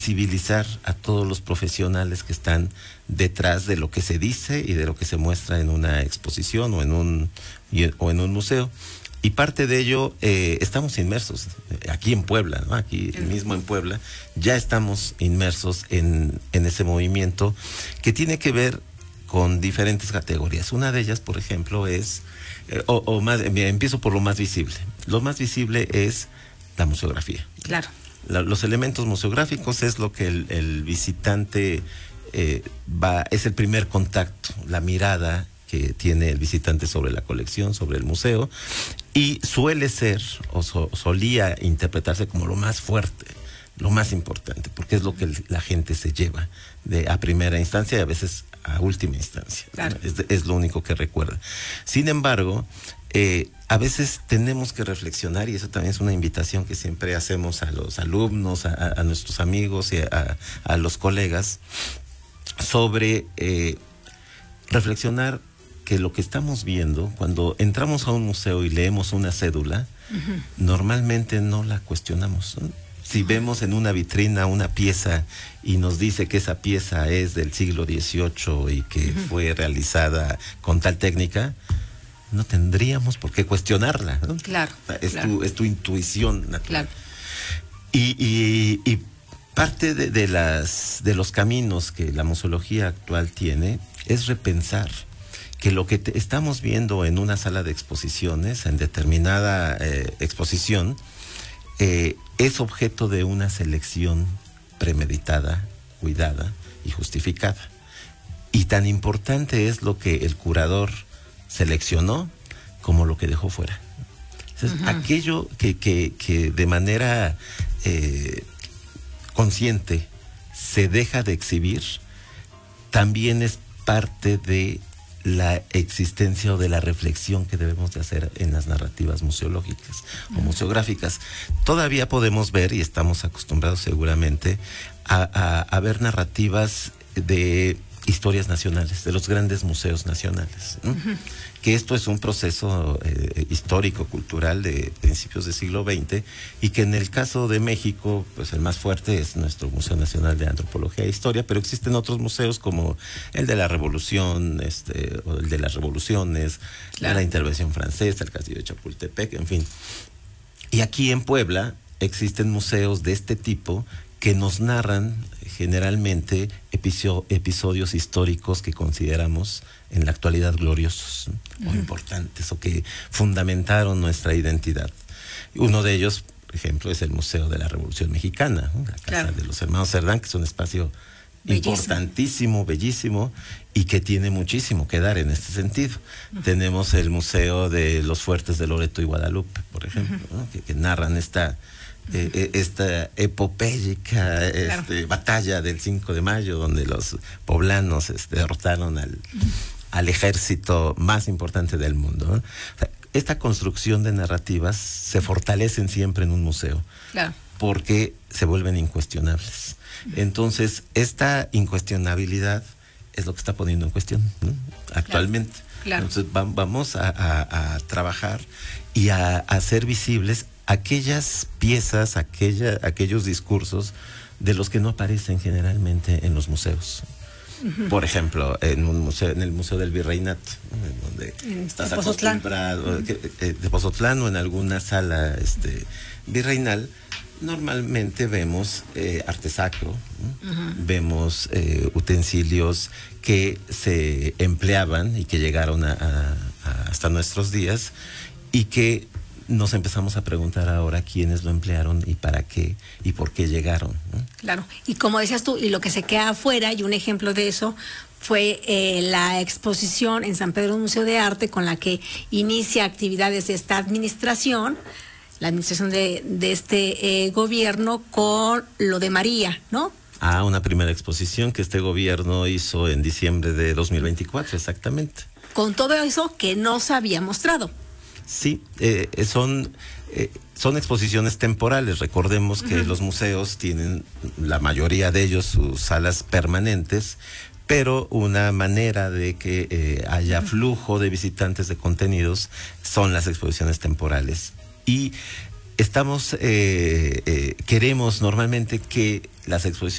civilizar a todos los profesionales que están detrás de lo que se dice y de lo que se muestra en una exposición o en un museo. Y parte de ello, estamos inmersos aquí en Puebla, ¿no? Aquí mismo en Puebla, ya estamos inmersos en ese movimiento que tiene que ver con diferentes categorías. Una de ellas, por ejemplo, es, empiezo por lo más visible. Lo más visible es la museografía. Claro. Los elementos museográficos es lo que el visitante es el primer contacto, la mirada que tiene el visitante sobre la colección, sobre el museo, y suele ser o solía interpretarse como lo más fuerte, lo más importante, porque es lo que la gente se lleva a primera instancia y a veces a última instancia. Claro. Es lo único que recuerda. Sin embargo, a veces tenemos que reflexionar, y eso también es una invitación que siempre hacemos a los alumnos, a nuestros amigos y a los colegas, sobre reflexionar que lo que estamos viendo, cuando entramos a un museo y leemos una cédula, normalmente no la cuestionamos, ¿no? Si vemos en una vitrina una pieza y nos dice que esa pieza es del siglo XVIII y que fue realizada con tal técnica, no tendríamos por qué cuestionarla, ¿no? Claro. Es tu intuición natural. Claro. Y parte de los caminos que la museología actual tiene es repensar que lo que estamos viendo en una sala de exposiciones, en determinada exposición, es objeto de una selección premeditada, cuidada y justificada. Y tan importante es lo que el curador seleccionó como lo que dejó fuera. Entonces, aquello que de manera consciente se deja de exhibir, también es parte de la existencia o de la reflexión que debemos de hacer en las narrativas museológicas o museográficas. Todavía podemos ver, y estamos acostumbrados seguramente, a ver narrativas de historias nacionales, de los grandes museos nacionales, ¿no? Que esto es un proceso histórico, cultural de principios del siglo XX, y que en el caso de México, pues el más fuerte es nuestro Museo Nacional de Antropología e Historia, pero existen otros museos como el de la Revolución, o el de las Revoluciones, claro, de la Intervención Francesa, el Castillo de Chapultepec, en fin. Y aquí en Puebla existen museos de este tipo que nos narran generalmente episodios históricos que consideramos en la actualidad gloriosos, o importantes, o que fundamentaron nuestra identidad. Uno de ellos, por ejemplo, es el Museo de la Revolución Mexicana, ¿no? La Casa, claro, de los Hermanos Cerdán, que es un espacio importantísimo, bellísimo, y que tiene muchísimo que dar en este sentido. Tenemos el Museo de los Fuertes de Loreto y Guadalupe, por ejemplo, ¿no? que narran esta epopélica claro, batalla del 5 de mayo, donde los poblanos derrotaron al ejército más importante del mundo, ¿no? O sea, esta construcción de narrativas se fortalecen siempre en un museo, claro, porque se vuelven incuestionables. Entonces, esta incuestionabilidad es lo que está poniendo en cuestión, ¿no? Actualmente. Claro. Entonces, vamos a trabajar y a hacer visibles aquellas piezas, aquellos discursos de los que no aparecen generalmente en los museos. Por ejemplo, en el Museo del Virreinato, donde estás acostumbrado, de Pozotlán, o en alguna sala virreinal, normalmente vemos arte sacro, vemos utensilios que se empleaban y que llegaron hasta nuestros días, y que nos empezamos a preguntar ahora quiénes lo emplearon y para qué y por qué llegaron, ¿no? Claro, y como decías tú, y lo que se queda afuera, y un ejemplo de eso fue la exposición en San Pedro Museo de Arte, con la que inicia actividades de esta administración, la administración de este gobierno, con lo de María, ¿no? Una primera exposición que este gobierno hizo en diciembre de 2024, exactamente. Con todo eso que no se había mostrado. Sí, son exposiciones temporales. Recordemos que los museos tienen, la mayoría de ellos, sus salas permanentes, pero una manera de que haya flujo de visitantes de contenidos son las exposiciones temporales. Y queremos normalmente que las exposiciones